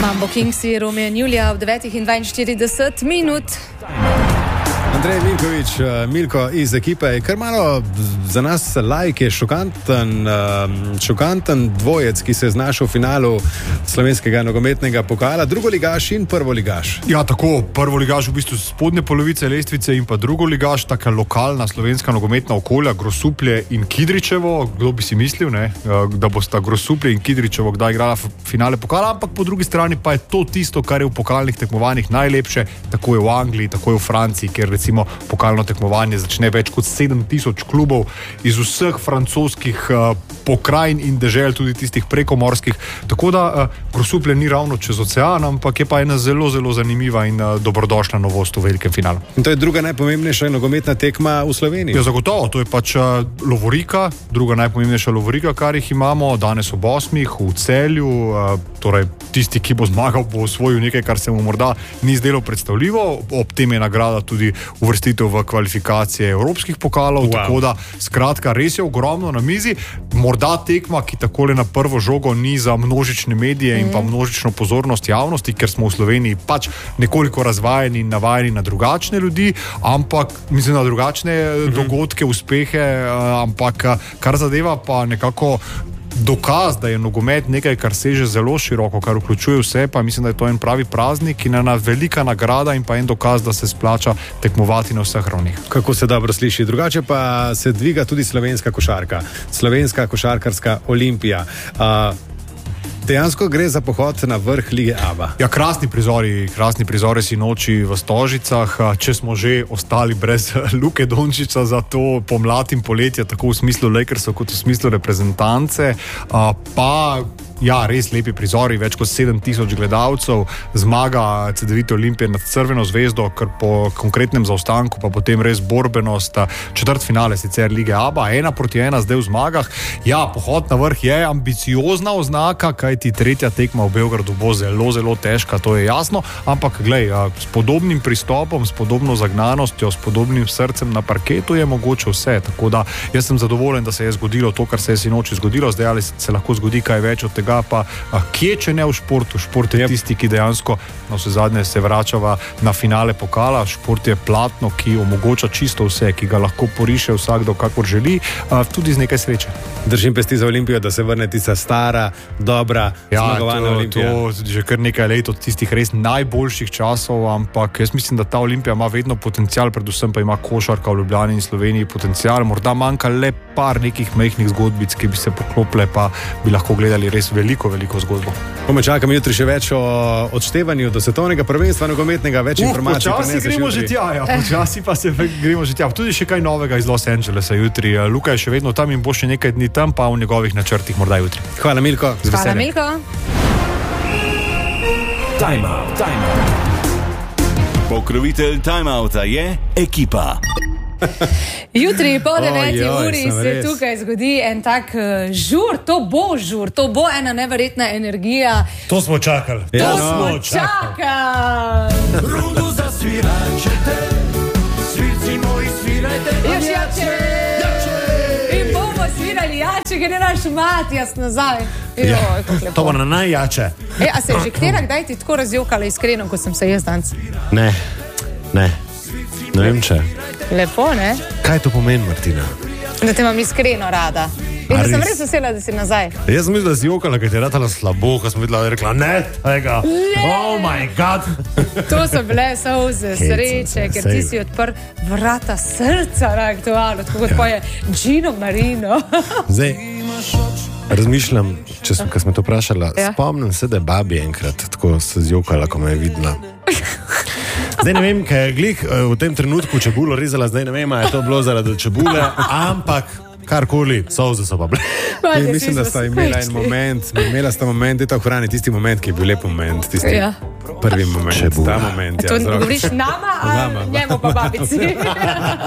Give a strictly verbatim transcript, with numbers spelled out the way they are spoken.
Mambo Kingsi, Romeo in Julija ob devetih in dvainštirideset minut. Andrej Milković, Milko iz ekipe, je kar malo za nas laik, je šokanten, šokanten dvojec, ki se je znašel v finalu slovenskega nogometnega pokala, drugoligaš in prvoligaš. Ja, tako, prvoligaš v bistvu spodnje polovice lestvice in pa drugoligaš, taka lokalna slovenska nogometna okolja, Grosuplje in Kidričevo. Kdo bi si mislil, ne, da bosta Grosuplje in Kidričevo kdaj igrala finale pokala, ampak po drugi strani pa je to tisto, kar je v pokalnih tekmovanjih najlepše, tako je v Angliji, tako je v Franciji, kjer recimo pokalno tekmovanje začne več kot sedem tisoč klubov iz vseh francoskih uh, pokrajin in dežel, tudi tistih prekomorskih. Tako da uh, Grosuplje ni ravno čez ocean, ampak je pa ena zelo, zelo zanimiva in uh, dobrodošla novost v velikem finalu. In to je druga najpomembnejša nogometna tekma v Sloveniji. Ja, zagotovo, to je pač uh, lovorika, druga najpomembnejša lovorika, kar jih imamo danes ob osmih v Celju, uh, torej tisti, ki bo zmagal, bo osvojil nekaj, kar se mu morda ni zdelo predstavljivo, ob tem je nagrada tudi uvrstitev v kvalifikacije evropskih pokalov, wow. Tako da, skratka, res je ogromno na mizi. Morda tekma, ki takole na prvo žogo ni za množične medije mm. in pa množično pozornost javnosti, ker smo v Sloveniji pač nekoliko razvajeni in navajeni na drugačne ljudi, ampak, mislim, na drugačne mm-hmm. dogodke, uspehe, ampak kar zadeva pa nekako dokaz, da je nogomet nekaj, kar seže zelo široko, kar vključuje vse, pa mislim, da je to en pravi praznik in ena velika nagrada in pa en dokaz, da se splača tekmovati na vseh ravnih. Kako se dobro sliši. Drugače pa se dviga tudi slovenska košarka. Slovenska košarkarska Olimpija. Uh, Dejansko gre za pohod na vrh lige ABA. Ja, krasni prizori, krasni prizori si noči v Stožicah. Če smo že ostali brez Luke Dončića za to pomlad in poletje, tako v smislu Lakersov kot v smislu reprezentance, pa ja, res lepi prizori, več kot sedem tisoč gledalcev, zmaga Cedevite Olimpije nad Crveno zvezdo, kar po konkretnem zaostanku, pa potem res borbenost, četrtfinale sicer lige ABA, ena proti ena zdaj v zmagah. Ja, pohod na vrh je ambiciozna oznaka, kajti tretja tekma v Beogradu bo zelo, zelo težka, to je jasno, ampak glej, s podobnim pristopom, s podobno zagnanostjo, s podobnim srcem na parketu je mogoče vse, tako da jaz sem zadovoljen, da se je zgodilo to, kar se je sinoči zgodilo, zdaj ali se lahko zgodi kaj več od tega, pa a, kje, če ne v športu. Šport je tisti, ki dejansko na vse zadnje se vračava na finale pokala. Šport je platno, ki omogoča čisto vse, ki ga lahko poriše vsakdo, kakor želi, a, tudi z nekaj sreče. Držim pesti za Olimpijo, da se vrne tista stara, dobra, ja, zmagovalna to, Olimpija. To že kar nekaj let od tistih res najboljših časov, ampak jaz mislim, da ta Olimpija ima vedno potencial, predvsem pa ima košarka v Ljubljani in Sloveniji potencial. Morda manjka le par nekih majhnih zgodbic, ki bi se poklopile, pa bi lahko gledali res veliko, veliko zgodbo. Kome čakam jutri še več o odštevanju do svetovnega prvenstva nogometnega, več uh, informacij. Počasi gremo že tja, ja, počasi pa se gremo že tja. Tudi še kaj novega iz Los Angelesa jutri. Luka je še vedno tam in bo še nekaj dni tam, pa v njegovih načrtih morda jutri. Hvala, Milko. Hvala, Milko. Time out, time out. Pokrovitelj Time Outa je ekipa. Jutri po deveti uri se res tukaj zgodi en tak uh, žur, to bo žur, to bo ena neverjetna energija. To smo čakali. To ja, smo no, čakali. Rudu zasviračete, svirci moji svirajte. Još jače, jače. In bomo svirali jače, ker je naš Matijas nazaj. Ja, to bo na najjače. E, a se je že ktera kdaj ti tako razjokala iskreno, ko sem se jaz danes? Ne, ne, ne vem če. Lepo, ne? Kaj to pomeni, Martina? Da te imam iskreno rada. In da sem res vesela, da si nazaj. Jaz sem mislila, da si jokala, ker ti je ratala slabo, ko sem videla, da je rekla, ne, tega, oh my god. To so bile solze sreče, ker ti si odprl vrata srca na aktualno, tako kot poje Gino Marino. Zdaj, razmišljam, če sem, ko smo to vprašala, ja. Spomnim se, da je babi enkrat tako se zjokala, ko me je videla. Zdaj ne vem, kaj je glih v tem trenutku čebulo rezala, zdaj ne vem, a je to bilo zaradi čebule, ampak karkoli, solze so pa bile. Ja, mislim, da sta imela en moment, imela sta moment, je to v hrani tisti moment, ki je bil lep moment, tisti ja. prvi moment, Čebula. ta moment. A to ja, govoriš nama, a njemu pa babici?